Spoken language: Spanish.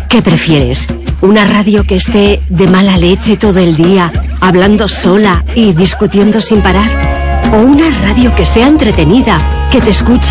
¿Qué prefieres? ¿Una radio que esté de mala leche todo el día, hablando sola y discutiendo sin parar? ¿O una radio que sea entretenida, que te escuche